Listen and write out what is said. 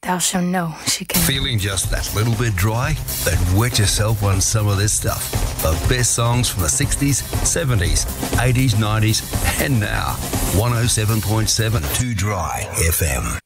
thou shalt know she can. Feeling just that little bit dry? Then wet yourself on some of this stuff. The best songs from the 60s, 70s, 80s, 90s, and now. 107.7 Too Dry FM.